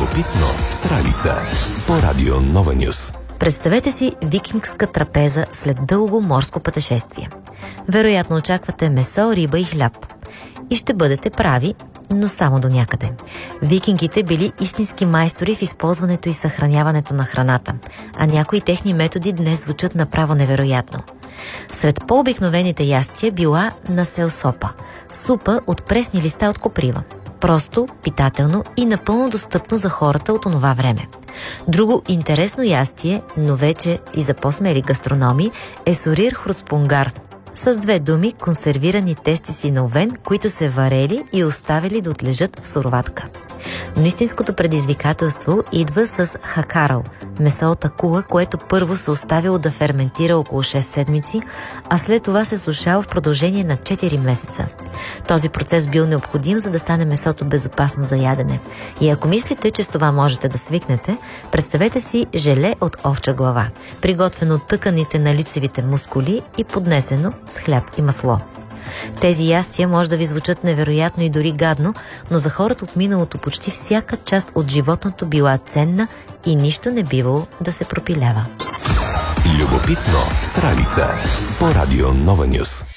Любопитно с Ралица по Радио Нова Нюс. Представете си викингска трапеза след дълго морско пътешествие. Вероятно очаквате месо, риба и хляб. И ще бъдете прави, но само до някъде. Викингите били истински майстори в използването и съхраняването на храната, а някои техни методи днес звучат направо невероятно. Сред по-обикновените ястия била населсопа – супа от пресни листа от коприва. Просто, питателно и напълно достъпно за хората от онова време. Друго интересно ястие, но вече и за по-смели гастрономи, е сорир хрустпунгар. С две думи, консервирани тестиси на овен, които се варели и оставили да отлежат в суроватка. Но истинското предизвикателство идва с хакарал – месо от акула, което първо се оставило да ферментира около 6 седмици, а след това се сушало в продължение на 4 месеца. Този процес бил необходим, за да стане месото безопасно за ядене. И ако мислите, че с това можете да свикнете, представете си желе от овча глава, приготвено от тъканите на лицевите мускули и поднесено с хляб и масло. Тези ястия може да ви звучат невероятно и дори гадно, но за хората от миналото почти всяка част от животното била ценна и нищо не бивало да се пропилява. Любопитно с Ралица по Радио Нова Нюс.